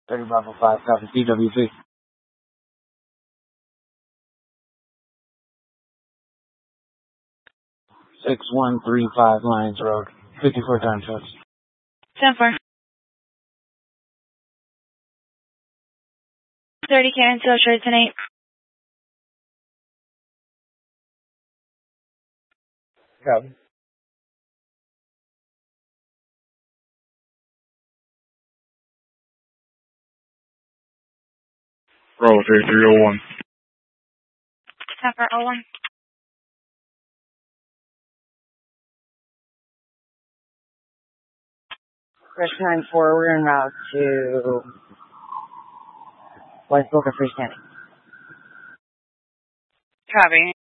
30 Bravo 5, copy CWC. 6135 Lions Road, 54 time shots. 10-4. 30 Cannon, so short tonight. Copy. Bravo 3301. 10-4-01. Fresh 9-4, we're en route to West Boca Freestanding. Copy.